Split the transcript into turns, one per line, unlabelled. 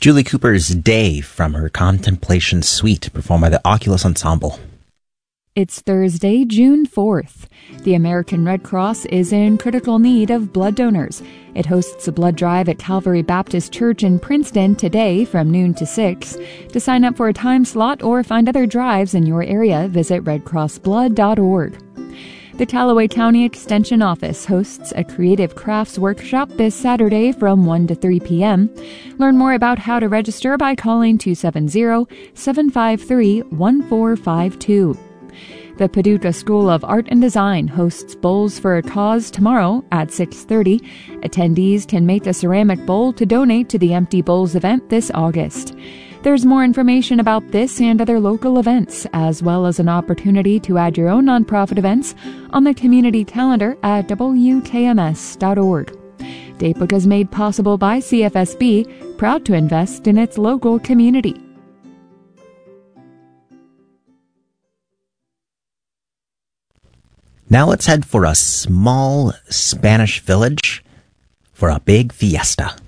Julie Cooper's Day from her Contemplation Suite, performed by the Oculus Ensemble.
It's Thursday, June 4th. The American Red Cross is in critical need of blood donors. It hosts a blood drive at Calvary Baptist Church in Princeton today from noon to 6. To sign up for a time slot or find other drives in your area, visit redcrossblood.org. The Callaway County Extension Office hosts a creative crafts workshop this Saturday from 1 to 3 p.m. Learn more about how to register by calling 270-753-1452. The Paducah School of Art and Design hosts Bowls for a Cause tomorrow at 6:30. Attendees can make a ceramic bowl to donate to the Empty Bowls event this August. There's more information about this and other local events, as well as an opportunity to add your own nonprofit events on the community calendar at wkms.org. Datebook is made possible by CFSB, proud to invest in its local community.
Now let's head for a small Spanish village for a big fiesta.